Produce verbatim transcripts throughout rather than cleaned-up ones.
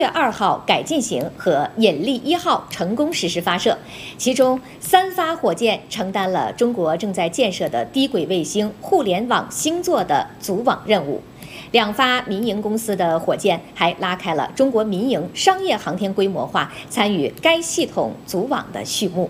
月二号改进型和引力一号成功实施发射，其中三发火箭承担了中国正在建设的低轨卫星互联网星座的组网任务。两发民营公司的火箭还拉开了中国民营商业航天规模化参与该系统组网的序幕。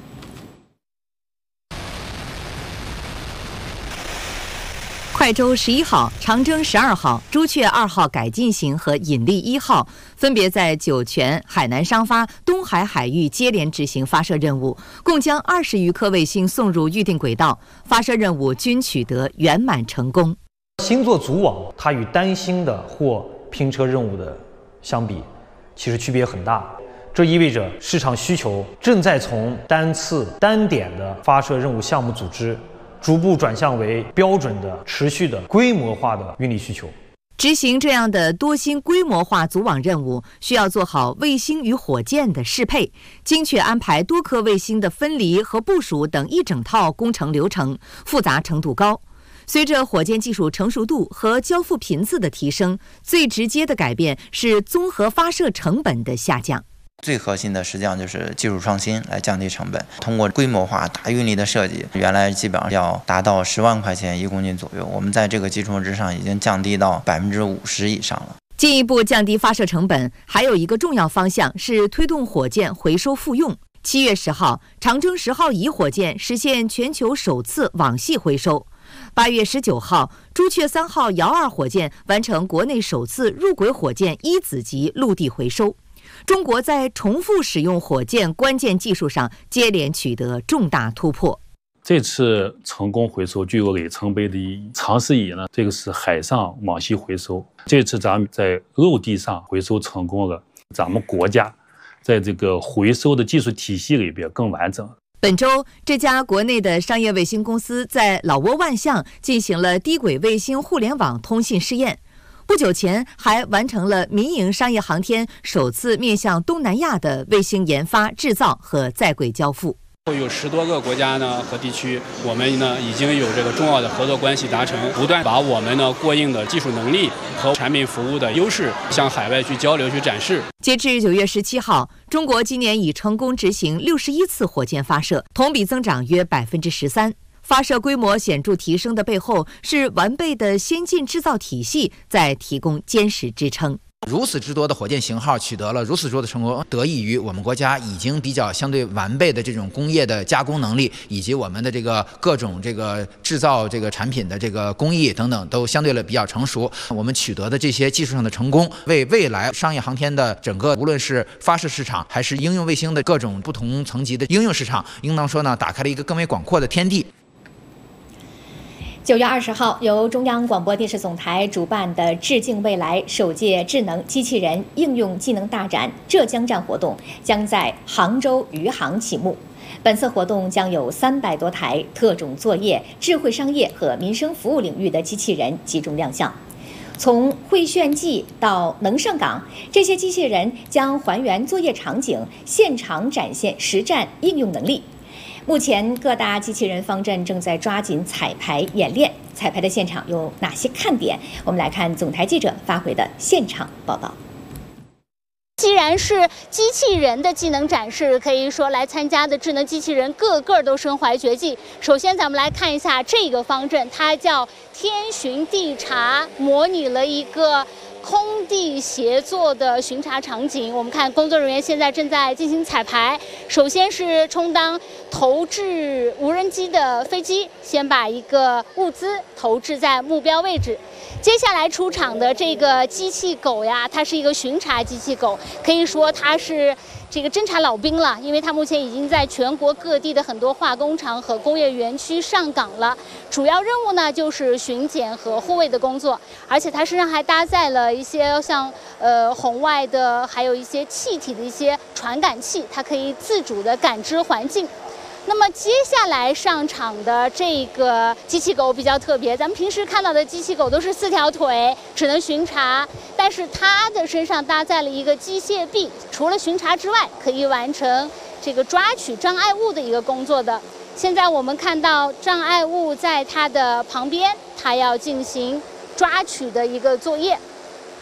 快舟十一号、长征十二号、朱雀二号改进型和引力一号分别在酒泉、海南商发、东海海域接连执行发射任务，共将二十余颗卫星送入预定轨道，发射任务均取得圆满成功。 星座组网，它与单星的或拼车任务的相比，其实区别很大。这意味着市场需求正在从单次、单点的发射任务项目组织。 逐步转向为标准的、持续的、规模化的运力需求。 执行这样的多星规模化组网任务，需要做好卫星与火箭的适配，精确安排多颗卫星的分离和部署等一整套工程流程，复杂程度高。随着火箭技术成熟度和交付频次的提升，最直接的改变是综合发射成本的下降。 最核心的实际上就是技术创新来降低成本。通过规模化大运力的设计，原来基本上要达到十万块钱一公斤左右，我们在这个基础之上已经降低到百分之五十以上了。 进一步降低发射成本，还有一个重要方向是推动火箭回收复用。七月十号，长征十号乙火箭实现全球首次网系回收。 八月十九号，朱雀三号遥二火箭完成国内首次入轨火箭一子级陆地回收。 中国在重复使用火箭关键技术上接连取得重大突破。 这次成功回收具有里程碑的意义。长时以呢，这个是海上网系回收，这次咱们在陆地上回收成功了，咱们国家在这个回收的技术体系里边更完整。 本周，这家国内的商业卫星公司在老挝万象进行了低轨卫星互联网通信试验。 不久前，还完成了民营商业航天首次面向东南亚的卫星研发、制造和在轨交付。 有十多个国家呢和地区，我们呢已经有这个重要的合作关系达成，不断把我们呢过硬的技术能力和产品服务的优势向海外去交流、去展示。 截至九月十七号，中国今年已成功执行六十一次火箭发射，同比增长约百分之十三。 发射规模显著提升的背后，是完备的先进制造体系在提供坚实支撑。 如此之多的火箭型号取得了如此多的成功，得益于我们国家已经比较相对完备的这种工业的加工能力，以及我们的这个各种这个制造这个产品的这个工艺等等都相对的比较成熟。我们取得的这些技术上的成功，为未来商业航天的整个无论是发射市场，还是应用卫星的各种不同层级的应用市场，应当说呢，打开了一个更为广阔的天地。 九月二十号，由中央广播电视总台主办的“致敬未来”首届智能机器人应用技能大展浙江站活动将在杭州余杭启幕。本次活动将有三百多台特种作业、智慧商业和民生服务领域的机器人集中亮相。从会炫技到能上岗，这些机器人将还原作业场景，现场展现实战应用能力。 目前，各大机器人方阵正在抓紧彩排演练。彩排的现场有哪些看点？我们来看总台记者发回的现场报道。 既然是机器人的技能展示，可以说来参加的智能机器人个个都身怀绝技。首先，咱们来看一下这个方阵，它叫天巡地查，模拟了一个 空地协作的巡查场景，我们看工作人员现在正在进行彩排。首先是充当投掷无人机的飞机，先把一个物资投掷在目标位置。接下来出场的这个机器狗呀，它是一个巡查机器狗，可以说它是 这个侦察老兵了，因为它目前已经在全国各地的很多化工厂和工业园区上岗了。主要任务呢就是巡检和护卫的工作，而且它身上还搭载了一些像呃红外的，还有一些气体的一些传感器，它可以自主的感知环境。 那么接下来上场的这个机器狗比较特别，咱们平时看到的机器狗都是四条腿，只能巡查，但是它的身上搭载了一个机械臂，除了巡查之外，可以完成这个抓取障碍物的一个工作的。现在我们看到障碍物在它的旁边，它要进行抓取的一个作业。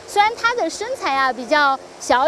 虽然它的身材啊比较小。